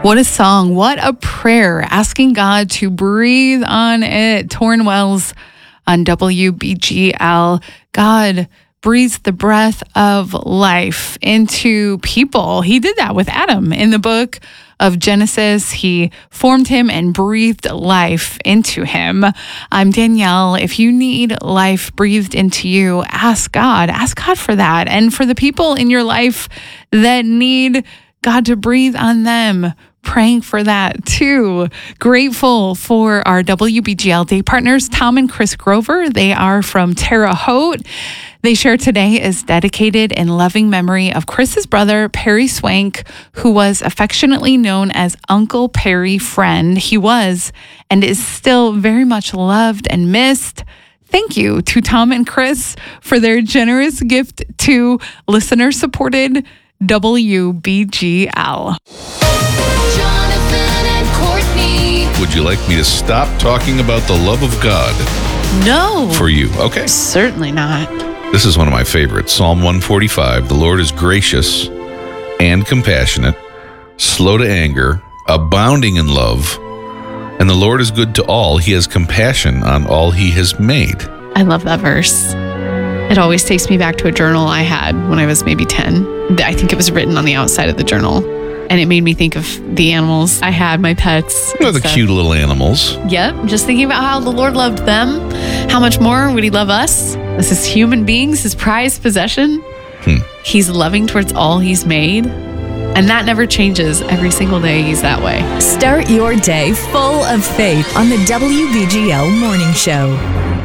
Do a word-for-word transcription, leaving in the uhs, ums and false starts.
What a song. What a prayer. Asking God to breathe on it. Torn Wells on W B G L. God breathes the breath of life into people. He did that with Adam in the book of Genesis. He formed him and breathed life into him. I'm Danielle. If you need life breathed into you, ask God. Ask God for that. And for the people in your life that need God to breathe on them, praying for that too. Grateful for our W B G L day partners, Tom and Chris Grover. They are from Terre Haute. They share today is dedicated in loving memory of Chris's brother, Perry Swank, who was affectionately known as Uncle Perry Friend. He was and is still very much loved and missed. Thank you to Tom and Chris for their generous gift to listener-supported W B G L. Jonathan and Courtney. Would you like me to stop talking about the love of God No. for you? Okay. Certainly not. This is one of my favorites. Psalm one forty-five. The Lord is gracious and compassionate, slow to anger, abounding in love, and the Lord is good to all. He has compassion on all he has made. I love that verse. It always takes me back to a journal I had when I was maybe ten. I think it was written on the outside of the journal. And it made me think of the animals I had, my pets. Oh, the cute little animals. Yep. Just thinking about how the Lord loved them. How much more would he love us as his human beings, his prized possession? Hmm. He's loving towards all he's made. And that never changes. Every single day he's that way. Start your day full of faith on the W B G L Morning Show.